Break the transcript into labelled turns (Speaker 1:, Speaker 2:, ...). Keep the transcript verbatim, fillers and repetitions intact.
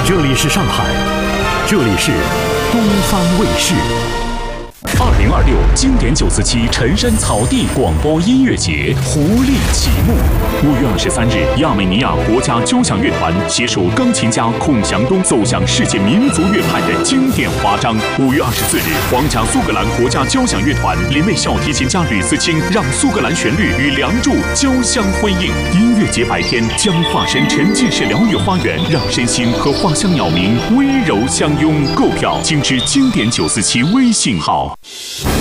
Speaker 1: 这里是上海，这里是东方卫视。二零二六经典九四七陈山草地广播音乐节活力启幕。五月二十三日，亚美尼亚国家交响乐团携手钢琴家孔祥东奏响世界民族乐派的经典华章。五月二十四日，皇家苏格兰国家交响乐团临为小提琴家吕思清让苏格兰旋律与梁祝交相辉映。音乐节白天将化身沉浸式疗愈花园，让身心和花香鸟鸣温柔相拥。购票请至经典九四七微信号。